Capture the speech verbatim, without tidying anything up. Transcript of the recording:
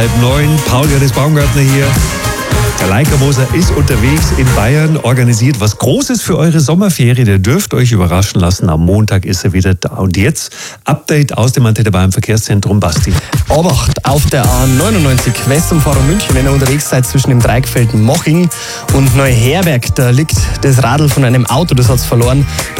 halb neun. Paul Johannes Baumgartner hier. Der Leica-Moser ist unterwegs in Bayern, organisiert was Großes für eure Sommerferie. Ihr dürft euch überraschen lassen. Am Montag ist er wieder da. Und jetzt Update aus dem Antenne Bayern Verkehrszentrum. Basti. Obacht auf der A neunundneunzig Westumfahrung München, wenn ihr unterwegs seid zwischen dem Dreieckfeld Moching und Neuherberg. Da liegt das Radl von einem Auto, das hat es verloren.